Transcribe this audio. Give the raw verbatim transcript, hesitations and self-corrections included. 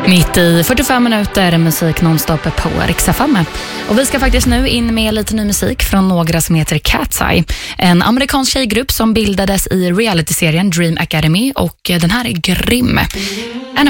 Mitt i fyrtiofem minuter musik nonstop på Rix F M. Och vi ska faktiskt nu in med lite ny musik från några som heter Cat's Eye. En amerikansk tjejgrupp som bildades i realityserien Dream Academy, och den här är grym.